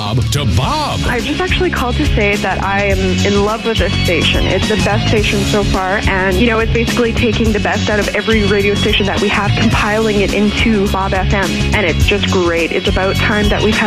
Bob to Bob. I just actually called to say that I am in love with this station. It's the best station so far, and, it's basically taking the best out of every radio station that we have, compiling it into Bob FM, and it's just great. It's about time that we've had